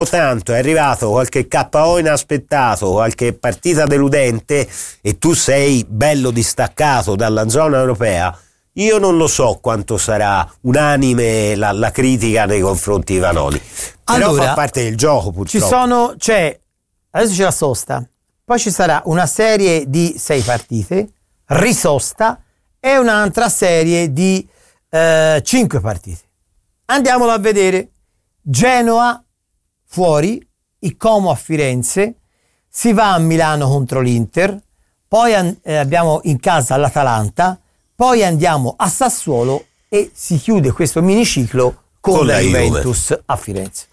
tanto è arrivato qualche KO inaspettato, qualche partita deludente e tu sei bello distaccato dalla zona europea, io non lo so quanto sarà unanime la critica nei confronti di Vanoli. Però allora, fa parte del gioco, purtroppo. Adesso c'è la sosta, poi ci sarà una serie di 6 partite, risosta, e un'altra serie di 5 partite. Andiamolo a vedere. Genoa fuori, il Como a Firenze, si va a Milano contro l'Inter, poi abbiamo in casa l'Atalanta, poi andiamo a Sassuolo e si chiude questo miniciclo con la Juventus a Firenze.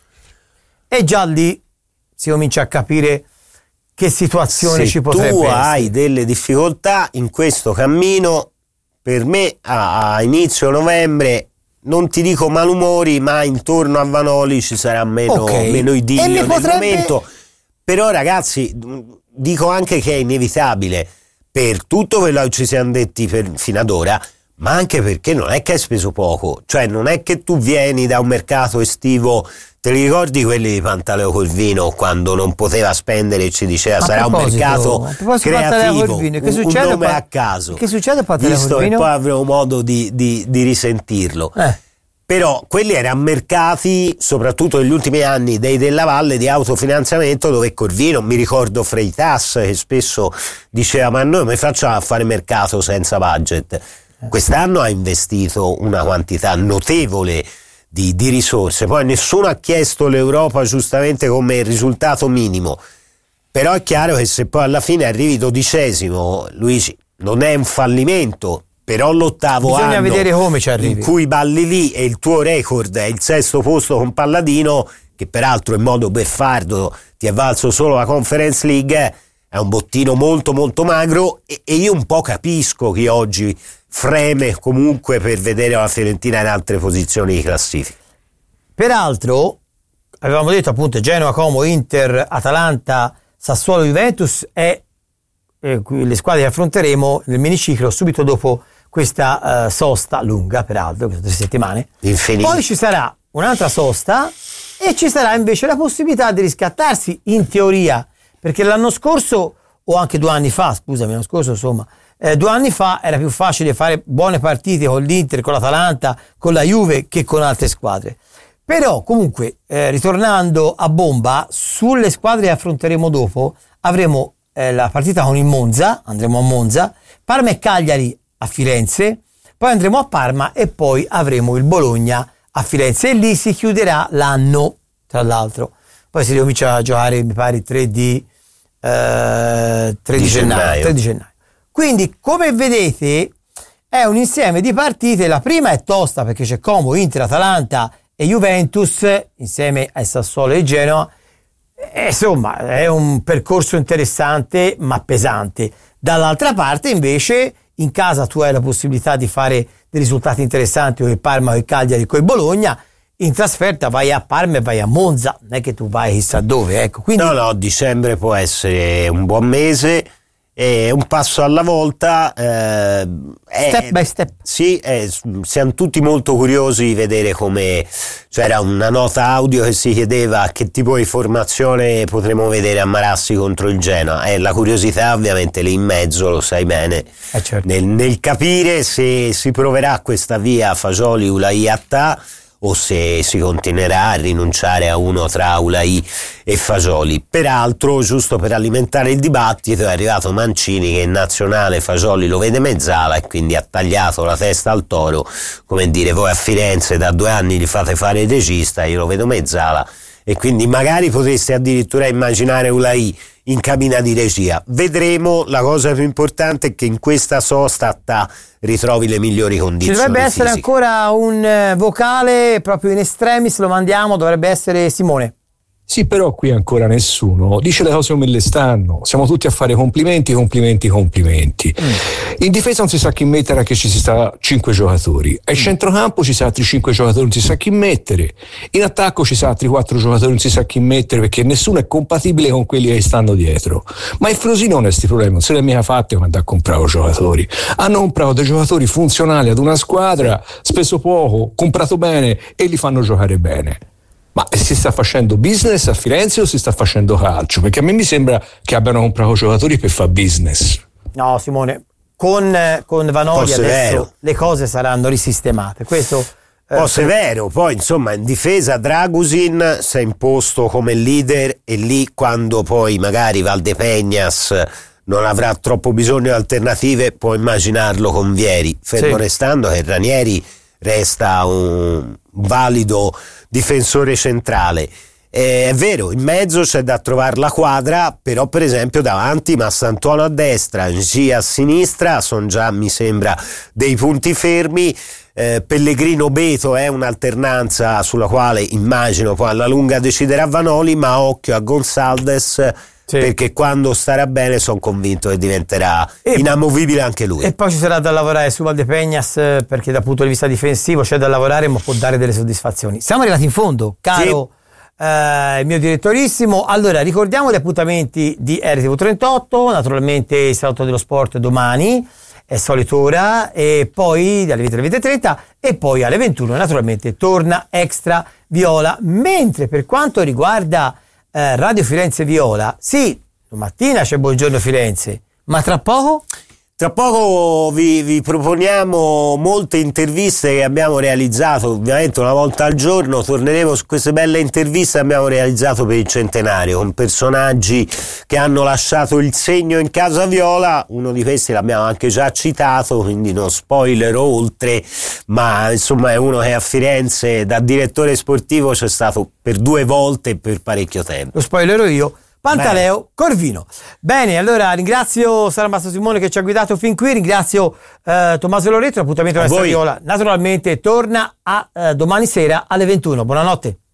E già lì si comincia a capire che situazione ci potrebbe essere. Se tu hai delle difficoltà in questo cammino, per me a inizio novembre, non ti dico malumori, ma intorno a Vanoli ci sarà meno idillio nel momento. Però ragazzi, dico anche che è inevitabile per tutto quello che ci siamo detti fino ad ora, ma anche perché non è che hai speso poco, cioè non è che tu vieni da un mercato estivo. Te li ricordi quelli di Pantaleo Corvino quando non poteva spendere e ci diceva sarà un mercato creativo, un nome a caso? Che succede a Pantaleo Visto Corvino? Che poi avremo modo di risentirlo. Però quelli erano mercati, soprattutto negli ultimi anni, dei Della Valle di autofinanziamento, dove Corvino, mi ricordo Freitas che spesso diceva ma noi come facciamo a fare mercato senza budget? Quest'anno ha investito una quantità notevole di risorse, poi nessuno ha chiesto l'Europa giustamente come risultato minimo, però è chiaro che se poi alla fine arrivi 12°, Luigi, non è un fallimento, però l'8º bisogna anno vedere come ci arrivi, in cui balli lì e il tuo record è il 6º posto con Palladino, che peraltro in modo beffardo ti è valso solo la Conference League, è un bottino molto molto magro e io un po' capisco chi oggi freme comunque per vedere la Fiorentina in altre posizioni di classifica. Peraltro avevamo detto appunto Genoa, Como, Inter, Atalanta, Sassuolo, Juventus e le squadre che affronteremo nel miniciclo subito dopo questa sosta lunga, peraltro queste 3 settimane. Infinito. Poi ci sarà un'altra sosta e ci sarà invece la possibilità di riscattarsi in teoria, perché l'anno scorso o anche 2 anni fa, scusami, l'anno scorso insomma 2 anni fa era più facile fare buone partite con l'Inter, con l'Atalanta, con la Juve che con altre squadre. Però comunque ritornando a bomba, sulle squadre che affronteremo dopo avremo la partita con il Monza, andremo a Monza, Parma e Cagliari a Firenze, poi andremo a Parma e poi avremo il Bologna a Firenze e lì si chiuderà l'anno, tra l'altro. Poi si ricomincia a giocare, mi pare, 3 di gennaio. Quindi, come vedete, è un insieme di partite. La prima è tosta perché c'è Como, Inter, Atalanta e Juventus insieme a Sassuolo e Genoa. Insomma, è un percorso interessante ma pesante. Dall'altra parte, invece, in casa tu hai la possibilità di fare dei risultati interessanti con il Parma, con il Cagliari, con il Bologna. In trasferta vai a Parma e vai a Monza, non è che tu vai chissà dove, ecco. Quindi dicembre può essere un buon mese, un passo alla volta, step by step. Sì, siamo tutti molto curiosi di vedere come. C'era una nota audio che si chiedeva che tipo di formazione potremo vedere a Marassi contro il Genoa, la curiosità ovviamente lì in mezzo, lo sai bene, certo. nel capire se si proverà questa via Fagioli, Ulai, Attà, o se si continuerà a rinunciare a uno tra Ulai e Fagioli. Peraltro, giusto per alimentare il dibattito, è arrivato Mancini che in nazionale Fagioli lo vede mezzala e quindi ha tagliato la testa al toro, come dire, voi a Firenze da 2 anni gli fate fare il regista, io lo vedo mezzala, e quindi magari potreste addirittura immaginare Ulai in cabina di regia. Vedremo. La cosa più importante è che in questa sosta ritrovi le migliori condizioni. Ci dovrebbe essere fisiche. ancora un vocale proprio in extremis, lo mandiamo, dovrebbe essere Simone. Sì, però qui ancora nessuno dice le cose come le stanno. Siamo tutti a fare complimenti. In difesa non si sa chi mettere, anche ci si sta 5 giocatori. Al centrocampo ci sa altri 5 giocatori, non si sa chi mettere. In attacco ci sa altri 4 giocatori, non si sa chi mettere, perché nessuno è compatibile con quelli che stanno dietro. Ma il Frosinone questi problemi non se li ha mica fatti quando ha comprato giocatori. Hanno comprato dei giocatori funzionali ad una squadra, speso poco, comprato bene e li fanno giocare bene. Ma si sta facendo business a Firenze o si sta facendo calcio? Perché a me mi sembra che abbiano comprato giocatori per fare business. No, Simone, con Vanoli adesso le cose saranno risistemate. Questo severo. Poi insomma in difesa Dragusin si è imposto come leader, e lì quando poi magari Valdepeñas non avrà troppo bisogno di alternative può immaginarlo con Vieri, fermo restando che Ranieri resta un valido difensore centrale. È vero, in mezzo c'è da trovare la quadra, però per esempio davanti Massantuono a destra, Ngi a sinistra sono già, mi sembra, dei punti fermi. Pellegrino Beto è un'alternanza sulla quale immagino poi alla lunga deciderà Vanoli, ma occhio a Gonçalves, perché quando starà bene sono convinto che diventerà inamovibile anche lui. E poi ci sarà da lavorare su Valdepeñas, perché dal punto di vista difensivo c'è da lavorare, ma può dare delle soddisfazioni. Siamo arrivati in fondo, caro il mio direttorissimo. Allora ricordiamo gli appuntamenti di RTV 38, naturalmente il Salotto dello Sport domani è solita ora, e poi dalle 20 alle 20:30, e poi alle 21 naturalmente torna Extra Viola. Mentre per quanto riguarda Radio Firenze Viola, sì, domattina c'è Buongiorno Firenze, ma tra poco vi proponiamo molte interviste che abbiamo realizzato, ovviamente una volta al giorno. Torneremo su queste belle interviste che abbiamo realizzato per il centenario, con personaggi che hanno lasciato il segno in casa Viola. Uno di questi l'abbiamo anche già citato, quindi non spoilerò oltre, ma insomma è uno che a Firenze da direttore sportivo c'è stato per 2 volte per parecchio tempo. Lo spoilerò io. Pantaleo Corvino. Bene, allora ringrazio Sara Mastro Simone che ci ha guidato fin qui, ringrazio Tommaso Loreto. L'appuntamento con la Viola naturalmente torna a domani sera alle 21. Buonanotte.